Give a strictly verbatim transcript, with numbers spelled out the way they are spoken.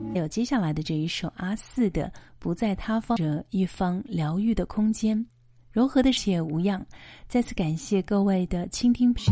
还有接下来的这一首阿四的不在他方着一方疗愈的空间，柔和的写无恙。再次感谢各位的倾听。